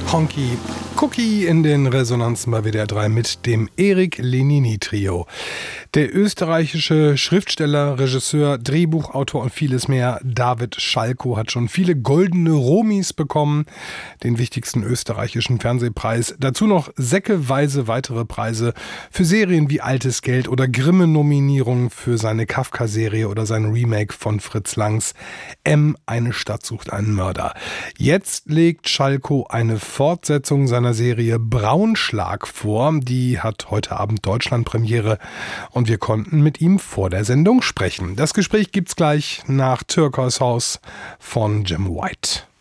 Honky Cookie in den Resonanzen bei WDR 3 mit dem Erik Lenini Trio. Der österreichische Schriftsteller, Regisseur, Drehbuchautor und vieles mehr, David Schalko, hat schon viele goldene Romis bekommen, den wichtigsten österreichischen Fernsehpreis. Dazu noch säckeweise weitere Preise für Serien wie Altes Geld oder Grimme-Nominierungen für seine Kafka-Serie oder sein Remake von Fritz Langs M, eine Stadt sucht einen Mörder. Jetzt legt Schalko eine Fortsetzung seiner Serie Braunschlag vor. Die hat heute Abend Deutschlandpremiere und wir konnten mit ihm vor der Sendung sprechen. Das Gespräch gibt's gleich nach Turquoise House von Jim White.